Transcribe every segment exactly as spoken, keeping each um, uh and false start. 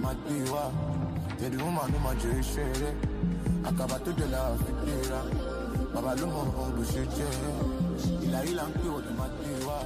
might be wa. Yeah, the woman no my jury share. Akabato de la fitera. Baba lumo on bushije. Ila ila mpi wa might be wa.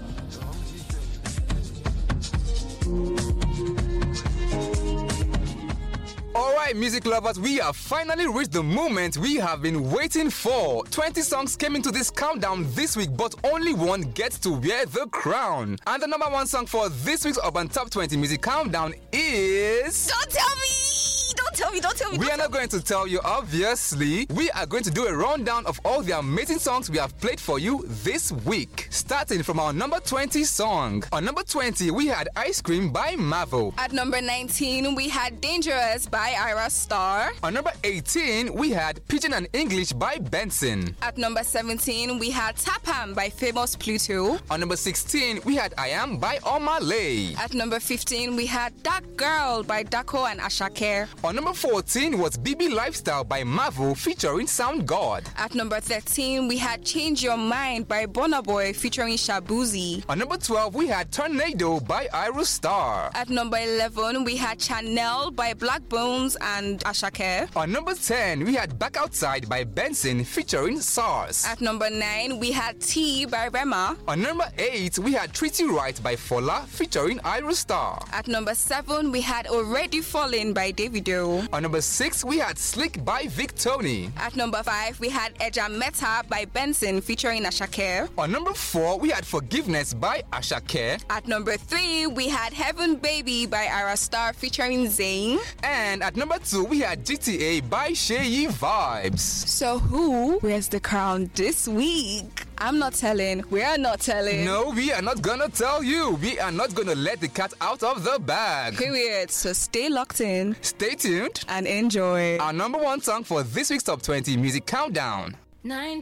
Alright, music lovers, we have finally reached the moment we have been waiting for. twenty songs came into this countdown this week, but only one gets to wear the crown. And the number one song for this week's Urban Top twenty Music Countdown is... Don't tell me! Don't tell me, don't tell me. We are not going to tell you, obviously. We are going to do a rundown of all the amazing songs we have played for you this week. Starting from our number twenty song. On number twenty, we had Ice Cream by Mavo. At number nineteen, we had Dangerous by Ira Star. On number eighteen, we had Pidgin and English by Benson. At number seventeen, we had Tapam by Famous Pluto. On number sixteen, we had I Am by Omalay. At number fifteen, we had Dark Girl by Dako and Ashake. On number fourteen was B B Lifestyle by Mavo featuring Sound God. At number thirteen, we had Change Your Mind by Burna Boy featuring Shabuzi. On number twelve, we had Tornado by Ira Star. At number eleven, we had Chanel by Black Bones and Ashake. On number ten, we had Back Outside by Benson featuring SARS. At number nine, we had T by Rema. On number eight, we had Treat You Right by Fola featuring Ira Star. At number seven, we had Already Fallen by Davido. On number six, we had Slick by Vic Tony. At number five, we had Eja Meta by Benson featuring Ashake. On number four, we had Forgiveness by Ashake. At number three, we had Heaven Baby by Ira Star featuring Zayn. And at number two, we had G T A by Sheyi Vibes. So who wears the crown this week? I'm not telling. We are not telling. No, we are not gonna tell you. We are not gonna let the cat out of the bag. Period. So stay locked in. Stay tuned. And enjoy. Our number one song for this week's Top twenty Music Countdown. Nine